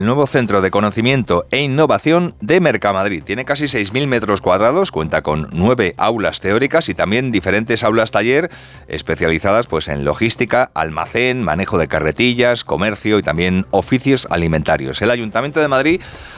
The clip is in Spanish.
El nuevo centro de conocimiento e innovación de Mercamadrid. Tiene casi 6.000 metros cuadrados, cuenta con 9 aulas teóricas y también diferentes aulas taller especializadas pues, en logística, almacén, manejo de carretillas, comercio y también oficios alimentarios. El Ayuntamiento de Madrid